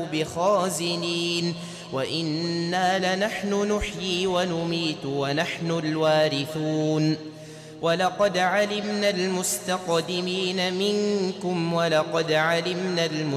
بخازنين وإنا لنحن نحيي ونميت ونحن الوارثون ولقد علمنا المستقدمين منكم ولقد علمنا